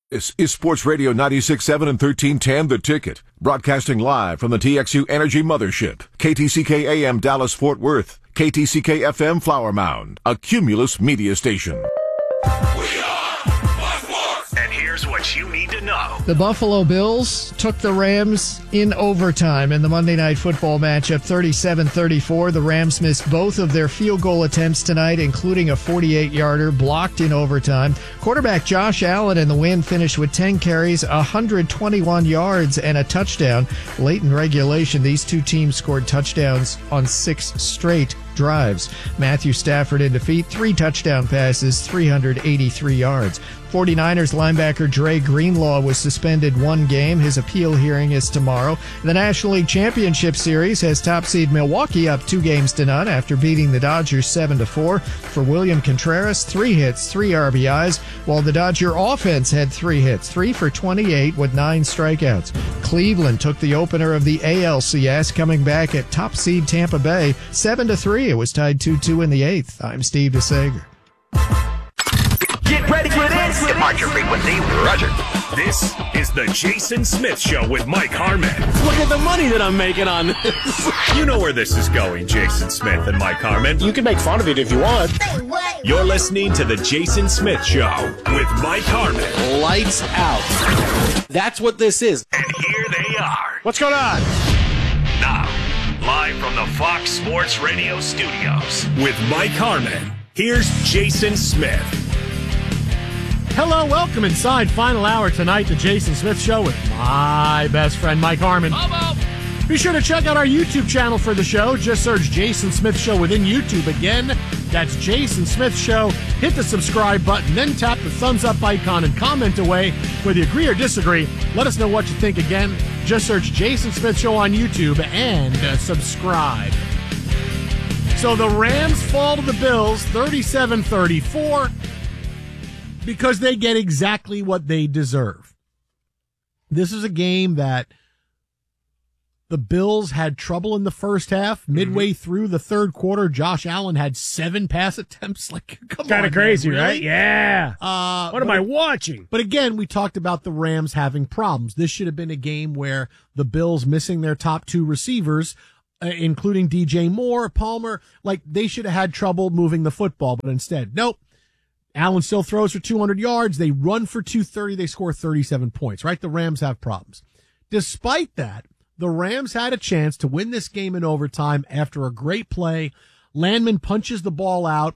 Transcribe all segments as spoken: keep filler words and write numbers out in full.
This is Sports Radio ninety-six point seven and thirteen ten The Ticket, broadcasting live from the T X U Energy Mothership, K T C K A M Dallas Fort Worth, K T C K F M Flower Mound, a Cumulus media station. We are Buff Sports. And here's what you need to know. The Buffalo Bills took the Rams in overtime in the Monday Night Football matchup, thirty-seven thirty-four. The Rams missed both of their field goal attempts tonight, including a forty-eight-yarder blocked in overtime. Quarterback Josh Allen in the win finished with ten carries, one hundred twenty-one yards, and a touchdown. Late in regulation, these two teams scored touchdowns on six straight drives. Matthew Stafford in defeat, three touchdown passes, three hundred eighty-three yards. forty-niners linebacker Dre Greenlaw was suspended one game. His appeal hearing is tomorrow. The National League Championship Series has top seed Milwaukee up two games to none after beating the Dodgers seven to four. For William Contreras, three hits, three R B Is, while the Dodger offense had three hits, three for twenty-eight with nine strikeouts. Cleveland took the opener of the A L C S, coming back at top seed Tampa Bay seven to three. It was tied two two in the eighth. I'm Steve DeSager. Get ready for this. Depart your frequency. Roger. This is the Jason Smith Show with Mike Harmon. Look at the money that I'm making on this. You know where this is going, Jason Smith and Mike Harmon. You can make fun of it if you want. You're listening to the Jason Smith Show with Mike Harmon. Lights out. That's what this is. And here they are. What's going on? Now, live from the Fox Sports Radio studios with Mike Harmon, here's Jason Smith. Hello, welcome inside final hour tonight, the Jason Smith Show with my best friend, Mike Harmon. Hello. Be sure to check out our YouTube channel for the show. Just search Jason Smith Show within YouTube. Again, that's Jason Smith Show. Hit the subscribe button, then tap the thumbs up icon and comment away. Whether you agree or disagree, let us know what you think. Again, just search Jason Smith Show on YouTube and uh, subscribe. So the Rams fall to the Bills thirty-seven thirty-four. Because they get exactly what they deserve. This is a game that the Bills had trouble in the first half. Midway mm-hmm. through the third quarter, Josh Allen had seven pass attempts. Like, come on. Kind of crazy, man, really? right? Yeah. Uh, what am I watching? But again, we talked about the Rams having problems. This should have been a game where the Bills missing their top two receivers, uh, including D J Moore, Palmer, like they should have had trouble moving the football. But instead, nope. Allen still throws for two hundred yards. They run for two thirty. They score thirty-seven points, right? The Rams have problems. Despite that, the Rams had a chance to win this game in overtime after a great play. Landman punches the ball out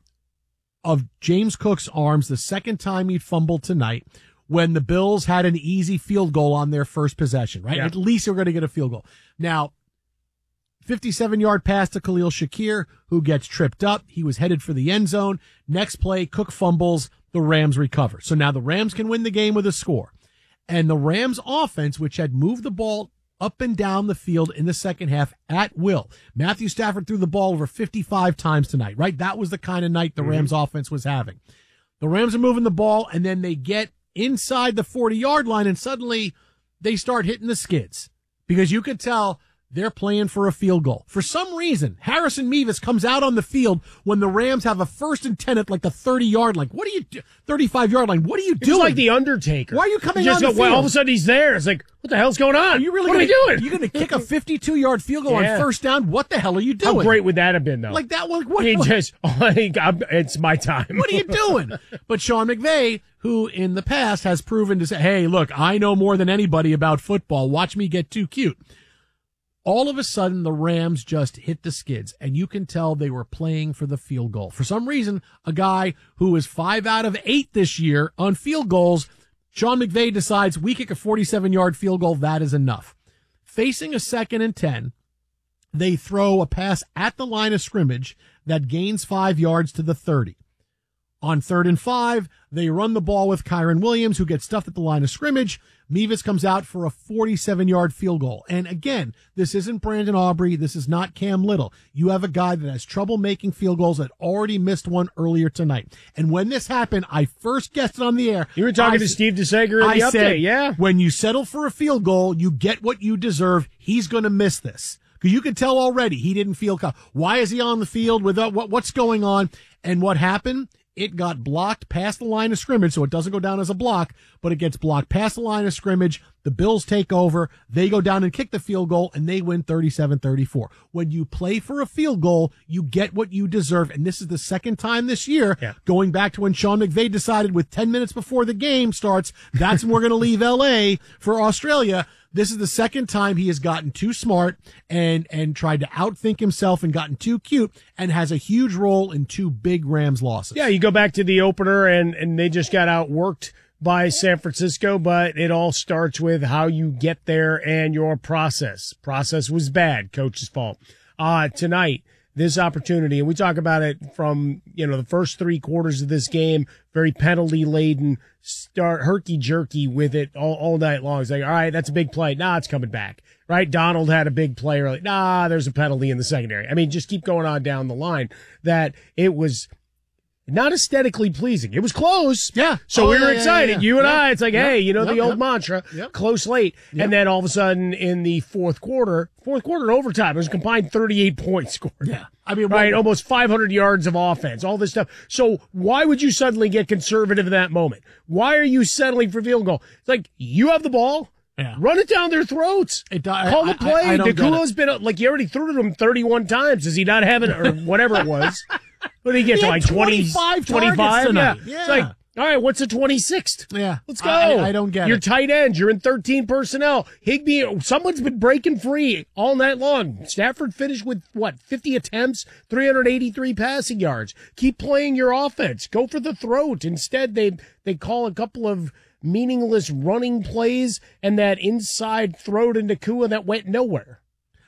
of James Cook's arms the second time he'd fumbled tonight when the Bills had an easy field goal on their first possession, right? Yeah. At least they were going to get a field goal. Now, fifty-seven-yard pass to Khalil Shakir, who gets tripped up. He was headed for the end zone. Next play, Cook fumbles. The Rams recover. So now the Rams can win the game with a score. And the Rams offense, which had moved the ball up and down the field in the second half at will. Matthew Stafford threw the ball over fifty-five times tonight, right? That was the kind of night the mm-hmm. Rams offense was having. The Rams are moving the ball, and then they get inside the forty-yard line, and suddenly they start hitting the skids. Because you could tell they're playing for a field goal. For some reason, Harrison Mevis comes out on the field when the Rams have a first and ten at like the thirty-yard line. What are you do? thirty-five-yard line. What are you doing? It's like the Undertaker. Why are you coming just on the go, field? Well, all of a sudden he's there. It's like, what the hell's going on? Are you really what gonna, are you doing? You're going to kick a fifty-two-yard field goal yeah. on first down? What the hell are you doing? How great would that have been, though? Like that one. What, he what, just, oh, I'm, it's my time. What are you doing? But Sean McVay, who in the past has proven to say, hey, look, I know more than anybody about football. Watch me get too cute. All of a sudden, the Rams just hit the skids, and you can tell they were playing for the field goal. For some reason, a guy who is five out of eight this year on field goals, Sean McVay decides we kick a forty-seven-yard field goal, that is enough. Facing a second and ten, they throw a pass at the line of scrimmage that gains five yards to the thirty. On third and five, they run the ball with Kyron Williams, who gets stuffed at the line of scrimmage. Mevis comes out for a forty-seven-yard field goal. And again, this isn't Brandon Aubrey. This is not Cam Little. You have a guy that has trouble making field goals that already missed one earlier tonight. And when this happened, I first guessed it on the air. You were talking I, to Steve DeSager in I the update, said, yeah? When you settle for a field goal, you get what you deserve. He's going to miss this. Because you could tell already he didn't feel – why is he on the field? With uh, what, What's going on? And what happened? it got blocked past the line of scrimmage, so it doesn't go down as a block, but it gets blocked past the line of scrimmage. The Bills take over. They go down and kick the field goal, and they win thirty-seven thirty-four. When you play for a field goal, you get what you deserve, and this is the second time this year, yeah. going back to when Sean McVay decided with ten minutes before the game starts, that's when we're going to leave L A for Australia. This is the second time he has gotten too smart and, and tried to outthink himself and gotten too cute and has a huge role in two big Rams losses. Yeah, you go back to the opener and, and they just got outworked by San Francisco, but it all starts with how you get there and your process. Process was bad, coach's fault. Uh, tonight, this opportunity, and we talk about it from, you know, the first three quarters of this game, very penalty laden, start herky jerky with it all, all night long. It's like, all right, that's a big play. Nah, it's coming back. Right? Donald had a big play early. Nah, there's a penalty in the secondary. I mean, just keep going on down the line that it was not aesthetically pleasing. It was close. Yeah. So oh, we were yeah, excited. Yeah, yeah. You and yep. I, it's like, yep. hey, you know, yep. the old yep. mantra, yep. close late. Yep. And then all of a sudden in the fourth quarter, fourth quarter overtime, it was a combined thirty-eight points scored. Yeah. I mean, right. Well, almost five hundred yards of offense, all this stuff. So why would you suddenly get conservative in that moment? Why are you settling for field goal? It's like, you have the ball. Yeah. Run it down their throats. It, Call the play. I, I Nakua's been, like, you already threw it to him thirty-one times. Does he not have it, or whatever it was? What did he get he to, like twenty, twenty-five? twenty-five? Tonight. Yeah. yeah. It's like, all right, what's the twenty-sixth? Yeah. Let's go. I, I don't get You're it. tight ends. You're in thirteen personnel. Higbee, someone's been breaking free all night long. Stafford finished with, what, fifty attempts, three hundred eighty-three passing yards. Keep playing your offense. Go for the throat. Instead, they they call a couple of meaningless running plays and that inside throw to Nakua that went nowhere.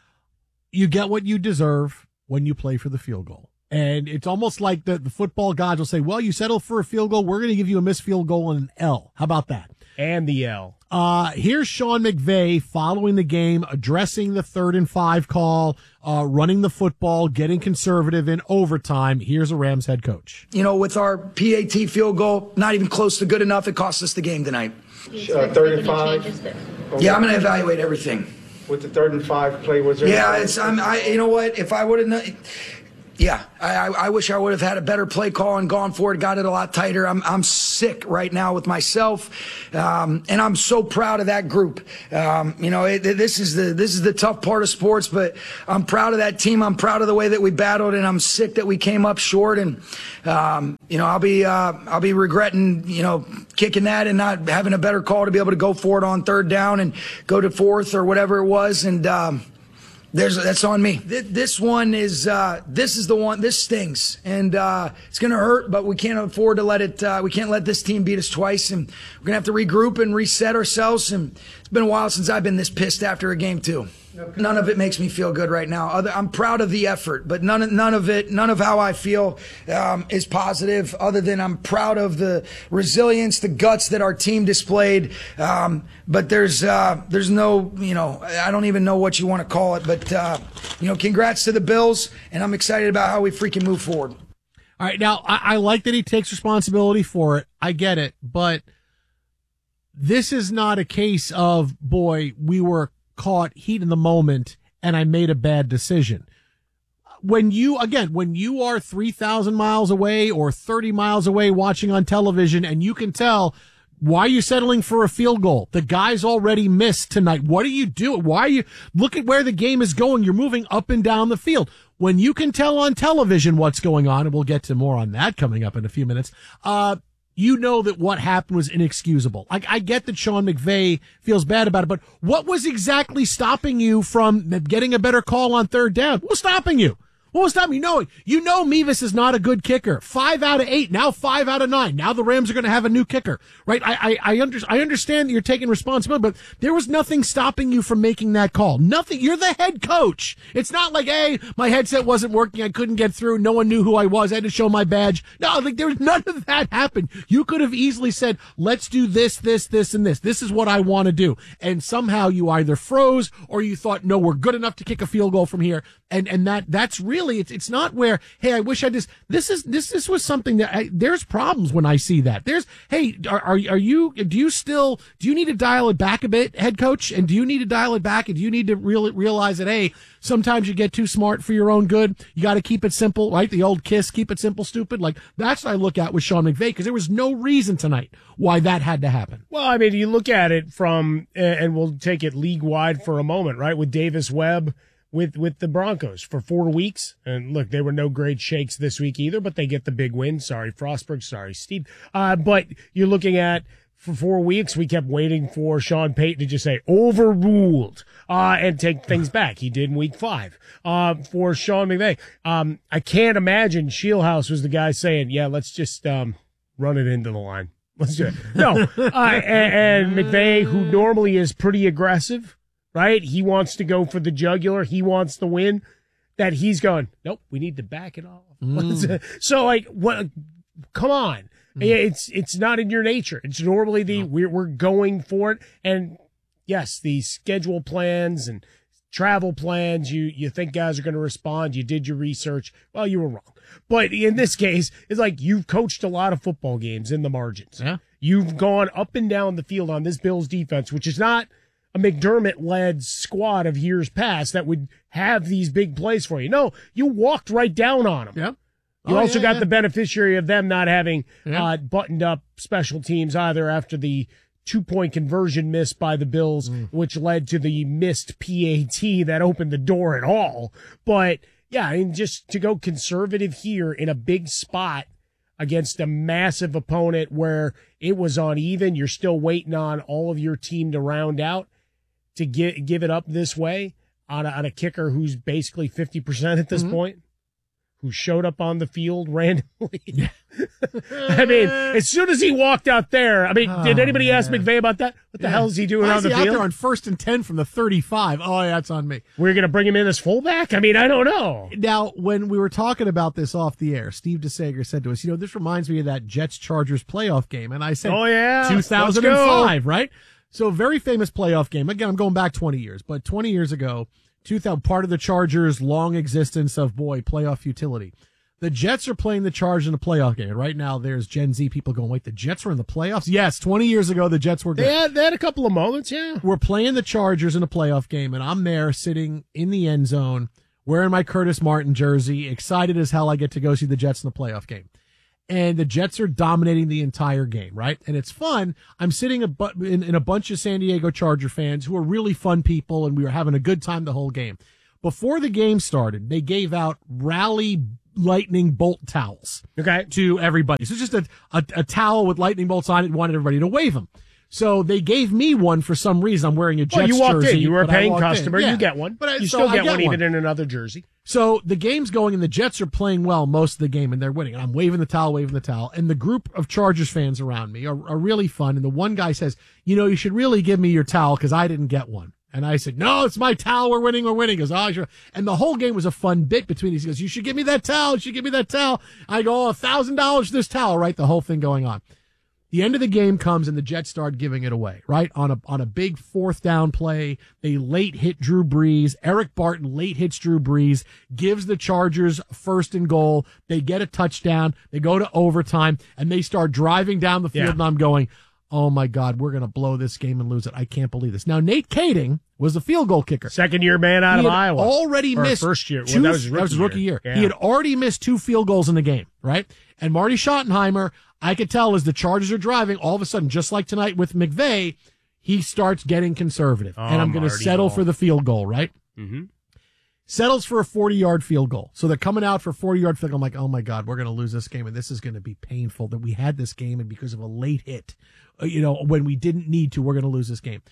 You get what you deserve when you play for the field goal. And it's almost like the, the football gods will say, well, you settled for a field goal. We're going to give you a missed field goal and an L. How about that? And the L. Uh, here's Sean McVay following the game, addressing the third and five call, uh, running the football, getting conservative in overtime. Here's a Rams head coach. You know, with our P A T field goal, not even close to good enough, it cost us the game tonight. Uh, third and five. Yeah, I'm going to evaluate everything. With the third and five play, was there? Yeah, it's, I'm, I, you know what, if I would have known, yeah, I, I, I wish I would have had a better play call and gone for it, got it a lot tighter. I'm, I'm sick right now with myself, um, and I'm so proud of that group. Um, you know, it, this is the this is the tough part of sports, but I'm proud of that team. I'm proud of the way that we battled, and I'm sick that we came up short. And um, you know, I'll be uh, I'll be regretting, you know, kicking that and not having a better call to be able to go for it on third down and go to fourth or whatever it was. And um, There's that's on me. This one is uh, this is the one. This stings, and uh, it's going to hurt. But we can't afford to let it. Uh, we can't let this team beat us twice, and we're going to have to regroup and reset ourselves. And it's been a while since I've been this pissed after a game too. None of it makes me feel good right now. Other, I'm proud of the effort, but none of none of it, none of how I feel um, is positive. Other than I'm proud of the resilience, the guts that our team displayed. Um, but there's uh, there's no, you know, I don't even know what you want to call it. But uh, you know, congrats to the Bills, and I'm excited about how we freaking move forward. All right, now I, I like that he takes responsibility for it. I get it, but this is not a case of, boy, we were caught heat in the moment and I made a bad decision. When you, again, when you are three thousand miles away or thirty miles away watching on television and you can tell, why are you settling for a field goal? The guy's already missed tonight. What are you doing? Why are you, look at where the game is going. You're moving up and down the field. When you can tell on television what's going on, and we'll get to more on that coming up in a few minutes, uh, you know that what happened was inexcusable. Like, I get that Sean McVay feels bad about it, but what was exactly stopping you from getting a better call on third down? What was stopping you? What was stopping you? No, you know Mevis is not a good kicker. Five out of eight, now five out of nine. Now the Rams are going to have a new kicker, right? I, I, I, under, I understand that you're taking responsibility, but there was nothing stopping you from making that call. Nothing. You're the head coach. It's not like, hey, my headset wasn't working. I couldn't get through. No one knew who I was. I had to show my badge. No, like there was none of that happened. You could have easily said, let's do this, this, this, and this. This is what I want to do. And somehow you either froze or you thought, no, we're good enough to kick a field goal from here. And, and that, that's really, it's, it's not where, hey, I wish I just, this is, this, this was something that I, there's problems when I see that. There's, hey, are, are, are you, do you still, do you need to dial it back a bit, head coach? And do you need to dial it back? And do you need to really realize that, hey, sometimes you get too smart for your own good. You got to keep it simple, right? The old KISS, keep it simple, stupid. Like, that's what I look at with Sean McVay, because there was no reason tonight why that had to happen. Well, I mean, you look at it from, and we'll take it league wide for a moment, right? With Davis Webb, with, with the Broncos for four weeks. And look, there were no great shakes this week either, but they get the big win. Sorry, Frostberg. Sorry, Steve. Uh, but you're looking at, for four weeks, we kept waiting for Sean Payton to just say overruled, uh, and take things back. He did in week five, uh, for Sean McVay. Um, I can't imagine Shieldhouse was the guy saying, yeah, let's just, um, run it into the line. Let's do it. No, uh, and, and McVay, who normally is pretty aggressive, right? He wants to go for the jugular. He wants the win. That he's going, nope, we need to back it off. Mm. So, like, what? Come on. Mm. It's it's not in your nature. It's normally the, no. we're, we're going for it. And, yes, the schedule plans and travel plans, you, you think guys are going to respond. You did your research. Well, you were wrong. But in this case, it's like you've coached a lot of football games in the margins. Yeah. You've gone up and down the field on this Bills defense, which is not a McDermott-led squad of years past that would have these big plays for you. No, you walked right down on them. Yep. You oh, also yeah, got yeah. the beneficiary of them not having yeah. uh, buttoned up special teams either after the two-point conversion miss by the Bills, mm. which led to the missed P A T that opened the door at all. But, yeah, I mean, just to go conservative here in a big spot against a massive opponent where it was uneven, you're still waiting on all of your team to round out, to give, give it up this way on a, on a kicker who's basically fifty percent at this mm-hmm. point, who showed up on the field randomly. Yeah. I mean, as soon as he walked out there, I mean, oh, did anybody man. ask McVay about that? What the yeah. hell is he doing Why on is the he field? Out there on first and ten from the thirty-five. Oh, yeah, that's on me. We're going to bring him in as fullback? I mean, I don't know. Now, when we were talking about this off the air, Steve DeSager said to us, you know, this reminds me of that Jets-Chargers playoff game. And I said, oh, yeah, two thousand five, right? So very famous playoff game. Again, I'm going back twenty years, but twenty years ago, two thousand, part of the Chargers' long existence of, boy, playoff futility. The Jets are playing the Chargers in a playoff game. And right now, there's Gen Z people going, wait, the Jets were in the playoffs? Yes, twenty years ago, the Jets were good. They had, they had a couple of moments, yeah. We're playing the Chargers in a playoff game, and I'm there sitting in the end zone, wearing my Curtis Martin jersey, excited as hell I get to go see the Jets in the playoff game. And the Jets are dominating the entire game, right? And it's fun. I'm sitting a bu- in, in a bunch of San Diego Charger fans who are really fun people, and we were having a good time the whole game. Before the game started, they gave out rally lightning bolt towels okay. to everybody. So it's just a, a, a towel with lightning bolts on it and wanted everybody to wave them. So they gave me one for some reason. I'm wearing a Jets well, you walked jersey. In. You were a paying customer. Yeah. You get one. But I, you so still I get, get one, one even in another jersey. So the game's going and the Jets are playing well most of the game and they're winning. And I'm waving the towel, waving the towel. And the group of Chargers fans around me are, are really fun. And the one guy says, you know, you should really give me your towel because I didn't get one. And I said, no, it's my towel. We're winning. We're winning. He goes, oh, sure. And the whole game was a fun bit between these. He goes, you should give me that towel. You should give me that towel. I go, oh, a thousand dollars for this towel, right? The whole thing going on. The end of the game comes and the Jets start giving it away, right? On a, on a big fourth down play. They late hit Drew Brees. Eric Barton late hits Drew Brees, gives the Chargers first and goal. They get a touchdown. They go to overtime and they start driving down the field. Yeah. And I'm going, oh my God, we're going to blow this game and lose it. I can't believe this. Now, Nate Kading was the field goal kicker. Second year man out he of had Iowa. Already or missed. First year. Two, well, that was his rookie, that was his rookie year. year. Yeah. He had already missed two field goals in the game, right? And Marty Schottenheimer, I could tell as the Chargers are driving, all of a sudden, just like tonight with McVay, he starts getting conservative. Oh, and I'm going to settle Ball. for the field goal, right? Mm-hmm. Settles for a forty-yard field goal. So they're coming out for a forty-yard field goal. I'm like, oh, my God, we're going to lose this game, and this is going to be painful that we had this game, and because of a late hit, uh, you know, when we didn't need to, we're going to lose this game.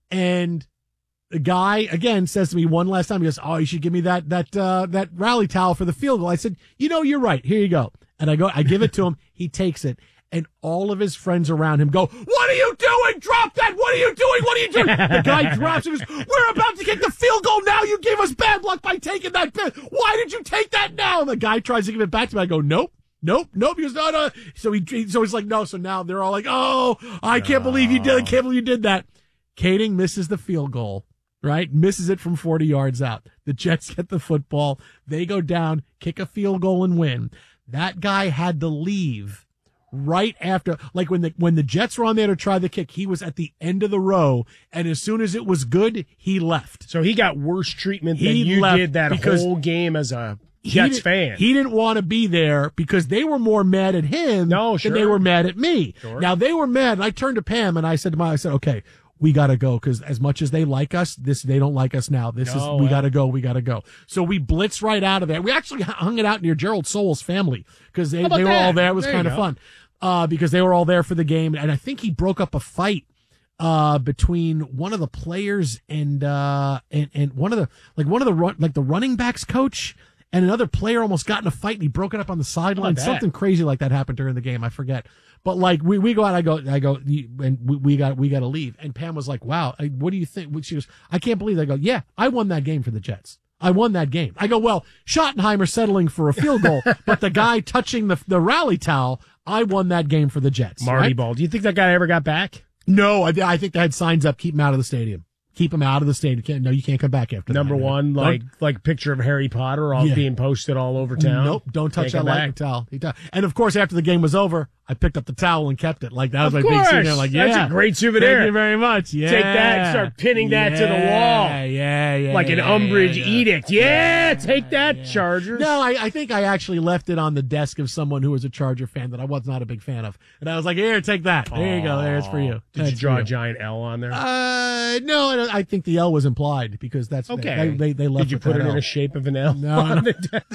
And the guy, again, says to me one last time, he goes, oh, you should give me that that uh, that rally towel for the field goal. I said, you know, you're right. Here you go. And I go, I give it to him. He takes it. And all of his friends around him go, what are you doing? Drop that. What are you doing? What are you doing? The guy drops and goes, we're about to kick the field goal now. You gave us bad luck by taking that. Why did you take that now? And the guy tries to give it back to me. I go, nope. Nope, nope. He goes, no, no. So he, so he's like, no. So now they're all like, oh, I can't believe you did. I can't believe you did that. Kading misses the field goal. right? Misses it from forty yards out. The Jets get the football. They go down, kick a field goal, and win. That guy had to leave right after, like when the when the Jets were on there to try the kick, he was at the end of the row, and as soon as it was good, he left. So he got worse treatment than He you left did that because whole game as a He Jets didn't- fan. He didn't want to be there because they were more mad at him No, than they sure. were mad at me. Sure. Now they were mad, and I turned to Pam and I said to my, I said, okay, we got to go because as much as they like us, this they don't like us now. This No, is we well. got to go. We got to go. So we blitzed right out of there. We actually hung it out near Gerald Soule's family because they, How about they were that? all there. It was There you kind of go. fun uh, because they were all there for the game, and I think he broke up a fight uh between one of the players and uh and, and one of the like one of the run, like the running backs coach. And another player almost got in a fight and he broke it up on the sideline. that? Something crazy like that happened during the game. I forget. But like we, we go out, I go, I go, you- and we, we got, we got to leave. And Pam was like, wow, I- what do you think? She goes, I can't believe that. I go, yeah, I won that game for the Jets. I won that game. I go, well, Schottenheimer settling for a field goal, but the guy touching the, the rally towel, I won that game for the Jets. Marty right? Ball. Do you think that guy ever got back? No, I, I think they had signs up, keep him out of the stadium. Keep him out of the stadium. Can't, no, you can't come back after Number that. one, Don't- like like picture of Harry Potter all Yeah. being posted all over town. Nope, don't touch Can't that come lightning back. towel. He t- And of course, after the game was over, I picked up the towel and kept it. Like that was Of my big course. souvenir. Like, yeah, That's a great souvenir. Thank you very much. Yeah, Take that and start pinning that to the wall. Yeah, yeah, yeah. Like an yeah, Umbridge yeah. edict. Yeah, take that, Chargers. No, I, I think I actually left it on the desk of someone who was a Charger fan that I was not a big fan of, and I was like, "Here, take that. There you go. There's for you." Did That's you draw for a giant L on there? Uh, no, I don't- I think the L was implied because that's okay. They they, they left Did you with put that it in L. a shape of an L No, on no. the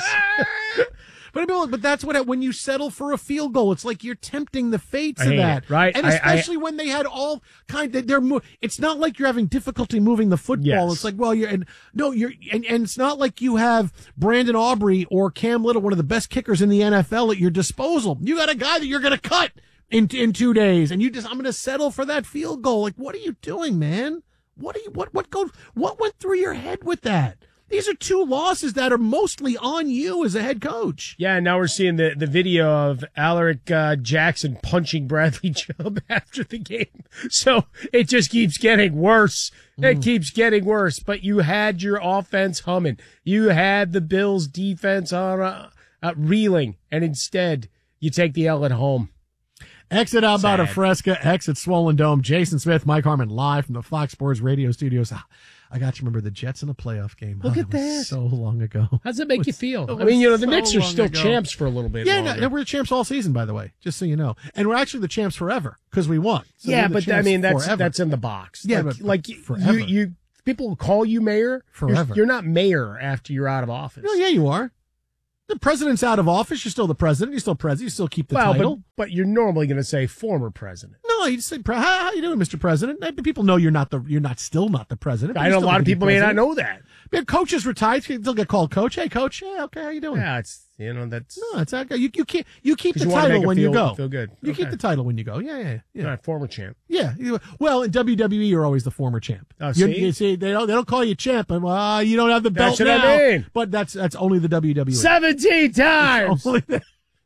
desk? But I mean, but that's what it, when you settle for a field goal, it's like you're tempting the fates I of hate that, it, right? And I- I- especially when they had all kind of they're. mo- It's not like you're having difficulty moving the football. Yes. It's like, well, you're and no, you're and, and it's not like you have Brandon Aubrey or Cam Little, one of the best kickers in the N F L, at your disposal. You got a guy that you're going to cut in in two days, and you just I'm going to settle for that field goal. Like, what are you doing, man? What are you what what goes what went through your head with that? These are two losses that are mostly on you as a head coach. Yeah, now we're seeing the, the video of Alaric uh, Jackson punching Bradley Chubb after the game. So it just keeps getting worse. It keeps getting worse. But you had your offense humming. You had the Bills' defense on uh, uh, reeling, and instead you take the L at home. Exit out about a Sad. Fresca, exit Swollen Dome. Jason Smith, Mike Harmon, live from the Fox Sports Radio studios. Ah, I got to remember the Jets in a playoff game. Look Oh, at it was that. so long ago. How does it make you feel? it I mean, you know, the was Knicks so are long still ago. champs for a little bit Yeah, longer. no, we're the champs all season, by the way, just so you know. And we're actually the champs forever because we won. So yeah, we're the but I champs mean, that's forever. that's in the box. Yeah, like, but like forever. you, you people call you mayor You're- Forever. You're, not mayor after you're out of office. No, yeah, you are. The president's out of office. You're still the president. You're still president. You still keep the well, title. but but you're normally going to say former president. No, you just say, "How, how you doing, Mister President?" Uh, People know you're not the, you're not still not the president. but I you know a still lot get of to be people may not president. know that. Yeah, coaches retired. They'll get called coach. Hey, coach. Yeah, okay. How you doing? Yeah, it's you know that's No, it's okay. You you keep you keep 'Cause the you wanna title make it when you feel- go. feel good. You Okay. keep the title when you go. Yeah, yeah, yeah. uh, former champ. Yeah. You- Well, in W W E, you're always the former champ. Oh, You- see? you see, they don't they don't call you champ, and well, you don't have the belt That's what now. I mean. But that's that's only the W W E. Seventeen times, Only the-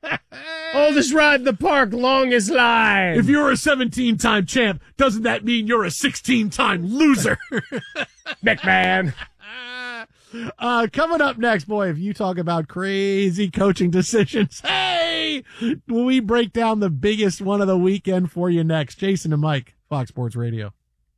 oldest ride in the park, longest line. if you're a seventeen-time champ, doesn't that mean you're a sixteen-time loser? McMahon. Uh, coming up next, boy, if you talk about crazy coaching decisions, hey, we break down the biggest one of the weekend for you next. Jason and Mike, Fox Sports Radio.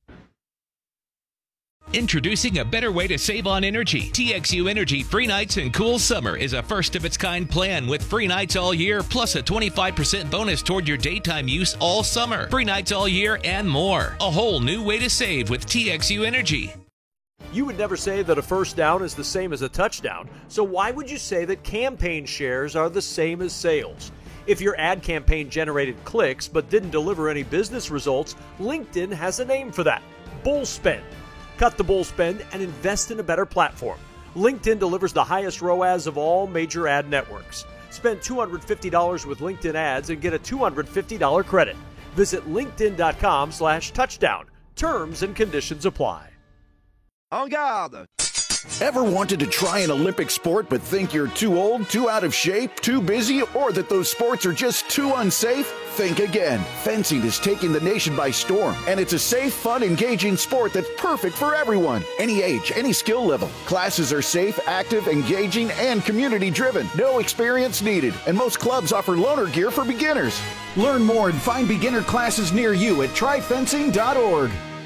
Introducing a better way to save on energy. T X U Energy Free Nights and Cool Summer is a first-of-its-kind plan with free nights all year, plus a twenty-five percent bonus toward your daytime use all summer. Free nights all year and more. A whole new way to save with T X U Energy. You would never say that a first down is the same as a touchdown, so why would you say that campaign shares are the same as sales? If your ad campaign generated clicks but didn't deliver any business results, LinkedIn has a name for that: bull spend. Cut the bull spend and invest in a better platform. LinkedIn delivers the highest R O A S of all major ad networks. Spend two hundred fifty dollars with LinkedIn ads and get a two hundred fifty dollars credit. Visit linkedin.com slash touchdown. Terms and conditions apply. En garde! Ever wanted to try an Olympic sport but think you're too old, too out of shape, too busy, or that those sports are just too unsafe? Think again. Fencing is taking the nation by storm, and it's a safe, fun, engaging sport that's perfect for everyone. Any age, any skill level. Classes are safe, active, engaging, and community-driven. No experience needed, and most clubs offer loaner gear for beginners. Learn more and find beginner classes near you at try fencing dot org.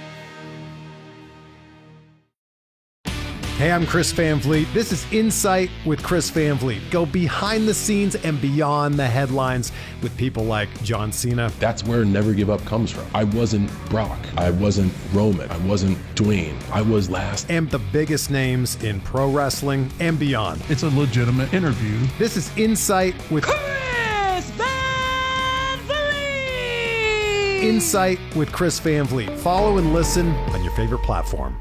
Hey, I'm Chris Van Vliet. This is Insight with Chris Van Vliet. Go behind the scenes and beyond the headlines with people like John Cena. That's where Never Give Up comes from. I wasn't Brock. I wasn't Roman. I wasn't Dwayne. I was last. And the biggest names in pro wrestling and beyond. It's a legitimate interview. This is Insight with Chris Van Vliet. Insight with Chris Van Vliet. Follow and listen on your favorite platform.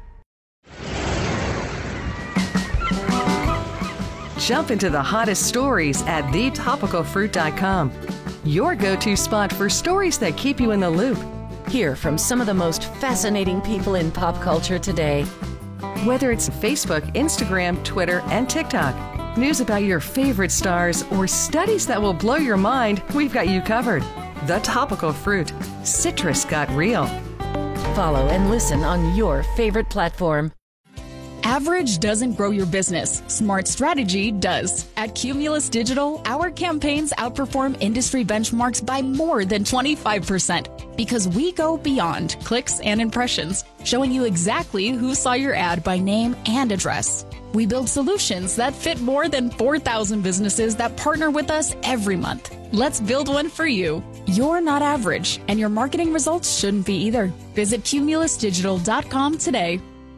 Jump into the hottest stories at the topical fruit dot com. Your go-to spot for stories that keep you in the loop. Hear from some of the most fascinating people in pop culture today. Whether it's Facebook, Instagram, Twitter, and TikTok, news about your favorite stars, or studies that will blow your mind, we've got you covered. The Topical Fruit. Citrus got real. Follow and listen on your favorite platform. Average doesn't grow your business. Smart strategy does. At Cumulus Digital, our campaigns outperform industry benchmarks by more than twenty-five percent because we go beyond clicks and impressions, showing you exactly who saw your ad by name and address. We build solutions that fit more than four thousand businesses that partner with us every month. Let's build one for you. You're not average, and your marketing results shouldn't be either. Visit cumulus digital dot com today.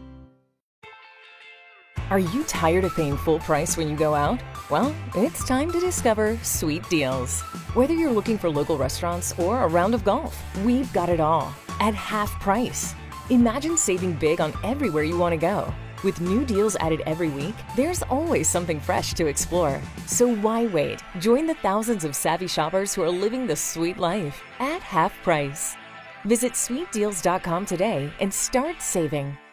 Are you tired of paying full price when you go out? Well, it's time to discover Sweet Deals. Whether you're looking for local restaurants or a round of golf, we've got it all at half price. Imagine saving big on everywhere you want to go. With new deals added every week, there's always something fresh to explore. So why wait? Join the thousands of savvy shoppers who are living the sweet life at half price. Visit sweet deals dot com today and start saving.